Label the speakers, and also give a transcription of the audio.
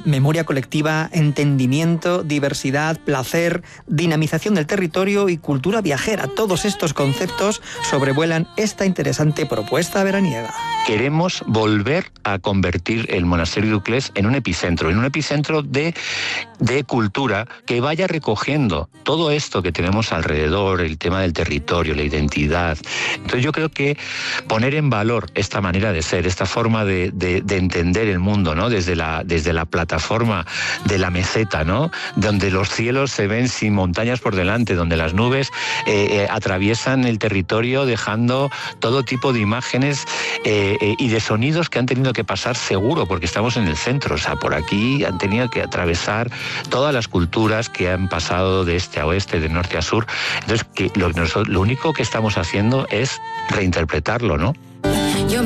Speaker 1: memoria colectiva, entendimiento, diversidad, placer, dinamización del territorio y cultura viajera. Todos estos conceptos sobrevuelan esta interesante propuesta veraniega.
Speaker 2: Queremos volver a convertir el monasterio de Uclés en un epicentro de cultura que vaya recogiendo todo esto que tenemos alrededor, el tema del territorio, la identidad. Entonces yo creo que poner en valor esta manera de ser, esta forma de entender el mundo, ¿no? Desde la plataforma de la meseta, ¿no? Donde los cielos se ven sin montañas por delante, donde las nubes atraviesan el territorio dejando todo tipo de imágenes y de sonidos que han tenido que pasar seguro, porque estamos en el centro. O sea, por aquí han tenido que atravesar todas las culturas que han pasado de este a oeste, de norte a sur. Entonces, lo único que estamos haciendo es reinterpretarlo, ¿no?